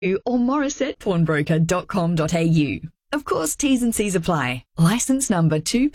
or morissettepawnbroker.com.au. Of course, T's and C's apply. Licence number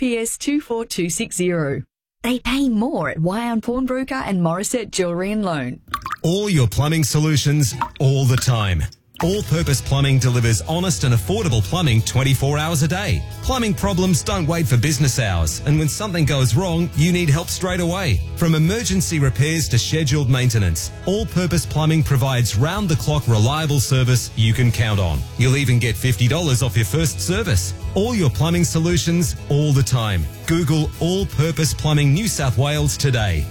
2PS24260. They pay more at Wyon Pawnbroker and Morissette Jewellery and Loan. All your plumbing solutions, all the time. All Purpose Plumbing delivers honest and affordable plumbing 24 hours a day. Plumbing problems don't wait for business hours, and when something goes wrong, you need help straight away. From emergency repairs to scheduled maintenance, All Purpose Plumbing provides round-the-clock reliable service you can count on. You'll even get $50 off your first service. All your plumbing solutions, all the time. Google All Purpose Plumbing New South Wales today.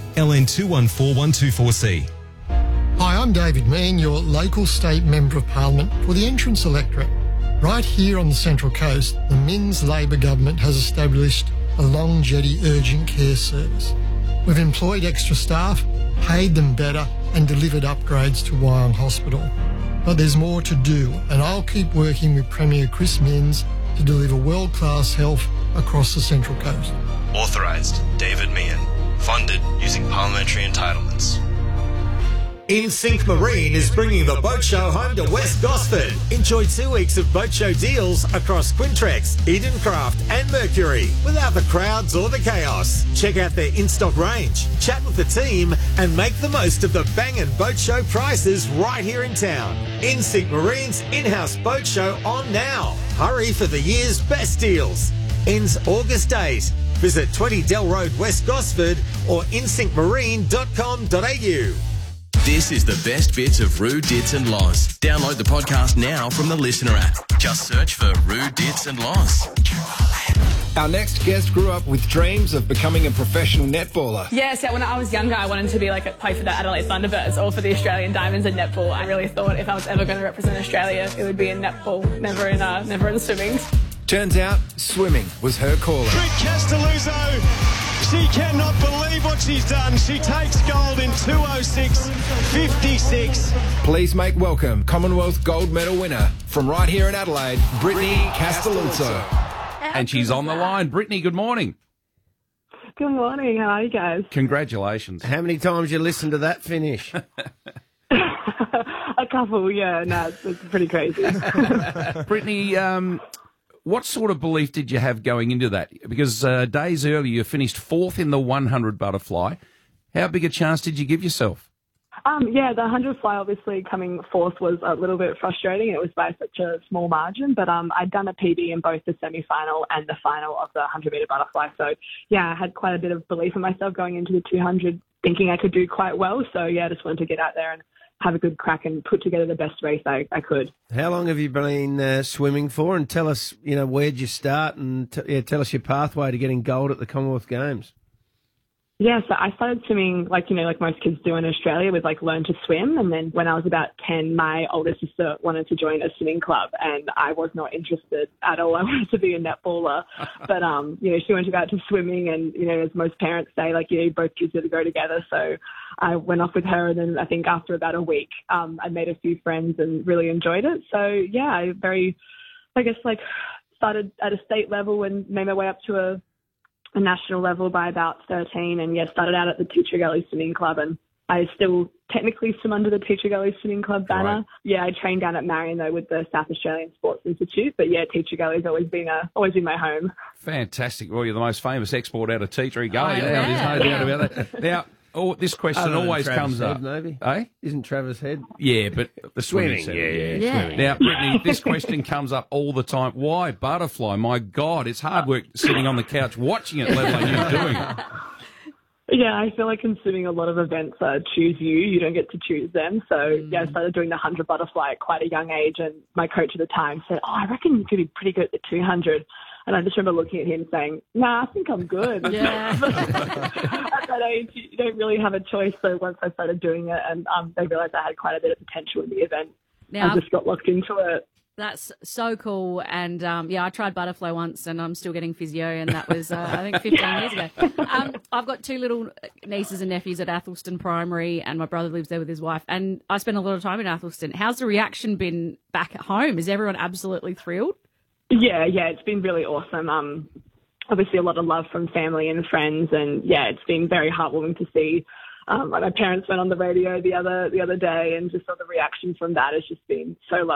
LN214124C. Hi, I'm David Mean, your local state Member of Parliament for the Entrance electorate. Right here on the Central Coast, the Minns Labor government has established a long jetty urgent care service. We've employed extra staff, paid them better and delivered upgrades to Wyong Hospital. But there's more to do, and I'll keep working with Premier Chris Minns to deliver world-class health across the Central Coast. Authorised, David Meehan. Funded using parliamentary entitlements. InSync Marine is bringing the boat show home to West Gosford. Enjoy 2 weeks of boat show deals across Quintrex, Edencraft and Mercury without the crowds or the chaos. Check out their in-stock range, chat with the team and make the most of the bangin' boat show prices right here in town. InSync Marine's in-house boat show on now. Hurry for the year's best deals. Ends August 8. Visit 20 Dell Road, West Gosford or insyncmarine.com.au. This is the best bits of Roo, Dits and Loz. Download the podcast now from the Listener app. Just search for Roo, Dits and Loz. Our next guest grew up with dreams of becoming a professional netballer. Yeah, so when I was younger, I wanted to be play for the Adelaide Thunderbirds or for the Australian Diamonds in netball. I really thought if I was ever going to represent Australia, it would be in netball, never in swimming. Turns out, swimming was her calling. Britt Castelluzzo, she cannot believe what she's done. She takes gold in 2:06.56. Please make welcome Commonwealth gold medal winner from right here in Adelaide, Brittany Castelluzzo. And she's on the line. Brittany, good morning. Good morning. How are you guys? Congratulations. How many times you listened to that finish? A couple, yeah. No, it's pretty crazy. Brittany, what sort of belief did you have going into that? Because days earlier you finished 4th in the 100 butterfly. How big a chance did you give yourself? Yeah, the 100 fly obviously coming 4th was a little bit frustrating. It was by such a small margin, but I'd done a PB in both the semi-final and the final of the 100-metre butterfly. So, yeah, I had quite a bit of belief in myself going into the 200, thinking I could do quite well. So, yeah, I just wanted to get out there and have a good crack and put together the best race I could. How long have you been swimming for? And tell us, where'd you start and tell us your pathway to getting gold at the Commonwealth Games. Yeah, so I started swimming like most kids do in Australia with learn to swim. And then when I was about 10, my older sister wanted to join a swimming club and I was not interested at all. I wanted to be a netballer. But, she wanted to go out to swimming and, as most parents say, both kids had to go together. So I went off with her. And then I think after about a week, I made a few friends and really enjoyed it. So, yeah, I started at a state level and made my way up to a national level by about 13 and started out at the Teacher Gully Swimming Club and I still technically swim under the Teacher Gully Swimming Club banner. Right. Yeah, I trained down at Marion though with the South Australian Sports Institute, but yeah, Teacher Gully's always been my home. Fantastic. Well, you're the most famous export out of Teacher Gully. Oh, There's no doubt about that. Now, this question always comes up. Maybe. Eh? Isn't Travis Head? Yeah, but the swimming. Yeah. Now, Brittany, this question comes up all the time. Why butterfly? My God, it's hard work sitting on the couch watching it, let alone you doing it. Yeah, I feel like in swimming, a lot of events choose you. You don't get to choose them. So, I started doing the 100 butterfly at quite a young age. And my coach at the time said, I reckon you could be pretty good at the 200. And I just remember looking at him saying, nah, I think I'm good. Yeah. At that age, you don't really have a choice. So once I started doing it and they realised I had quite a bit of potential in the event, I just got locked into it. That's so cool. And, I tried butterfly once and I'm still getting physio and that was, I think, 15 years ago. I've got 2 little nieces and nephews at Athelston Primary and my brother lives there with his wife. And I spend a lot of time in Athelston. How's the reaction been back at home? Is everyone absolutely thrilled? Yeah, it's been really awesome. Obviously a lot of love from family and friends and, it's been very heartwarming to see My parents went on the radio the other day and just saw the reaction from that has just been so lovely.